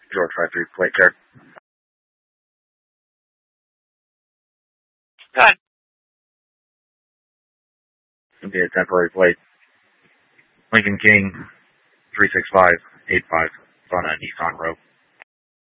George 53, plate check. Good. It'll be a temporary plate. Lincoln King 36585 on a Nissan Rogue.